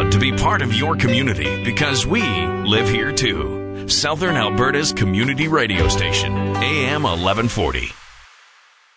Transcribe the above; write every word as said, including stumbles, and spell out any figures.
want to be part of your community because we live here too. Southern Alberta's community radio station, A M eleven forty.